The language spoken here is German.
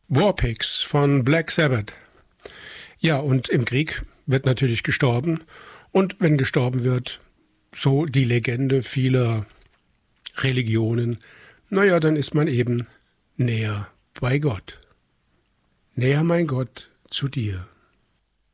Warpigs von Black Sabbath. Ja, und im Krieg wird natürlich gestorben. Und wenn gestorben wird, so die Legende vieler Religionen, naja, dann ist man eben näher bei Gott. Näher, mein Gott, zu dir.